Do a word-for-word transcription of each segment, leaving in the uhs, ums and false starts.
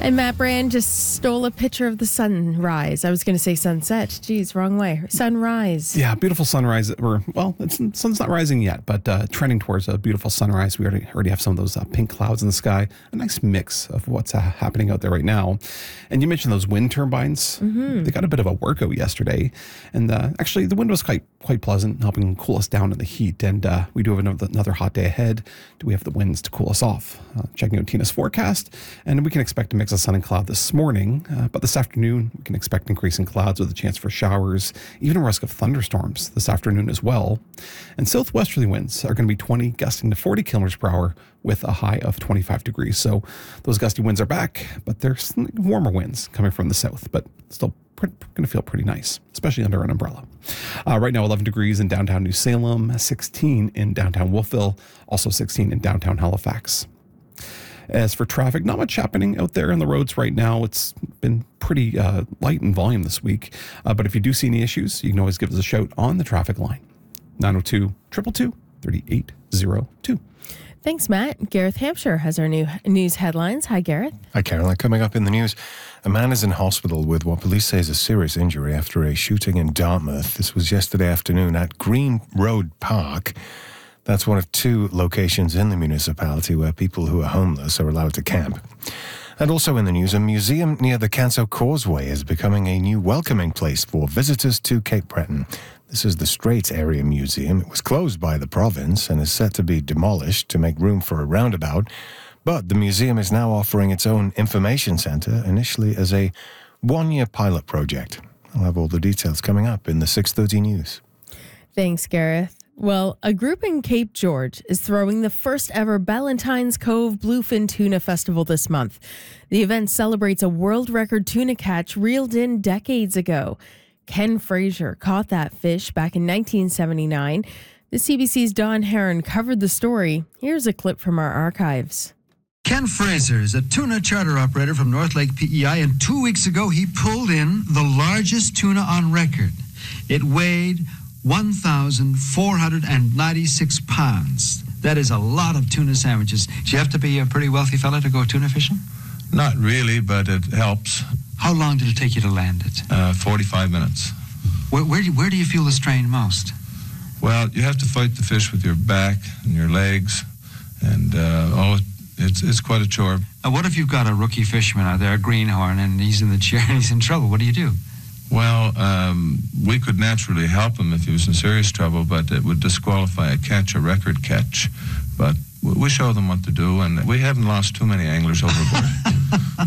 And Matt Brand just stole a picture of the sunrise. I was going to say sunset. Jeez, wrong way. Sunrise. Yeah, beautiful sunrise. We're, well, it's, the sun's not rising yet, but uh, trending towards a beautiful sunrise. We already already have some of those uh, pink clouds in the sky. A nice mix of what's uh, happening out there right now. And you mentioned those wind turbines. Mm-hmm. They got a bit of a workout yesterday. And uh, actually, the wind was quite, quite pleasant, helping cool us down in the heat. And uh, we do have another, another hot day ahead. Do we have the winds to cool us off? Uh, checking out Tina's forecast. And we can expect a mix of sun and cloud this morning, uh, but this afternoon we can expect increasing clouds with a chance for showers, even a risk of thunderstorms this afternoon as well. And southwesterly winds are going to be twenty, gusting to forty kilometers per hour with a high of twenty-five degrees. So those gusty winds are back, but there's warmer winds coming from the south, but still going to feel pretty nice, especially under an umbrella. Uh, right now, eleven degrees in downtown New Salem, sixteen in downtown Wolfville, also sixteen in downtown Halifax. As for traffic, not much happening out there on the roads right now. It's been pretty uh, light in volume this week. Uh, but if you do see any issues, you can always give us a shout on the traffic line. nine oh two, two two two, three eight zero two. Thanks, Matt. Gareth Hampshire has our new news headlines. Hi, Gareth. Hi, Caroline. Coming up in the news, a man is in hospital with what police say is a serious injury after a shooting in Dartmouth. This was yesterday afternoon at Green Road Park. That's one of two locations in the municipality where people who are homeless are allowed to camp. And also in the news, a museum near the Canso Causeway is becoming a new welcoming place for visitors to Cape Breton. This is the Straits Area Museum. It was closed by the province and is set to be demolished to make room for a roundabout. But the museum is now offering its own information centre, initially as a one-year pilot project. I'll have all the details coming up in the six thirty news. Thanks, Gareth. Well, a group in Cape George is throwing the first ever Ballantyne's Cove Bluefin Tuna Festival this month. The event celebrates a world record tuna catch reeled in decades ago. Ken Fraser caught that fish back in nineteen seventy-nine. The C B C's Don Heron covered the story. Here's a clip from our archives. Ken Fraser is a tuna charter operator from North Lake P E I, and two weeks ago he pulled in the largest tuna on record. It weighed one thousand four hundred ninety-six pounds. That is a lot of tuna sandwiches. Do you have to be a pretty wealthy fella to go tuna fishing? Not really, but it helps. How long did it take you to land it? Uh, forty-five minutes. Where, where, do, where do you feel the strain most? Well, you have to fight the fish with your back and your legs, and uh, oh, it's it's quite a chore. Uh, what if you've got a rookie fisherman out there, a greenhorn, and he's in the chair and he's in trouble? What do you do? Well, um, we could naturally help him if he was in serious trouble, but it would disqualify a catch, a record catch. But we show them what to do, and we haven't lost too many anglers overboard.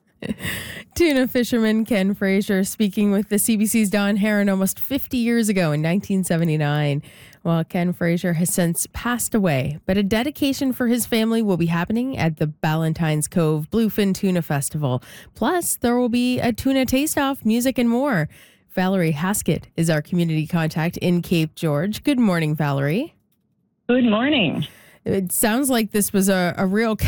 Tuna fisherman Ken Fraser speaking with the C B C's Don Heron almost fifty years ago in nineteen seventy-nine. Well, Ken Fraser has since passed away, but a dedication for his family will be happening at the Ballantyne's Cove Bluefin Tuna Festival. Plus, there will be a tuna taste-off, music, and more. Valerie Haskett is our community contact in Cape George. Good morning, Valerie. Good morning. It sounds like this was a, a real